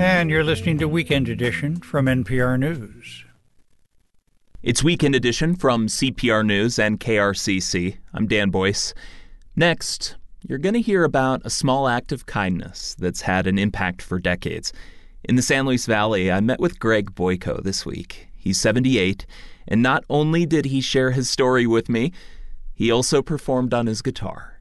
And you're listening to Weekend Edition from NPR News. It's Weekend Edition from CPR News and KRCC. I'm Dan Boyce. Next, you're going to hear about a small act of kindness that's had an impact for decades. In the San Luis Valley, I met with Greg Boyko this week. He's 78, and not only did he share his story with me, he also performed on his guitar.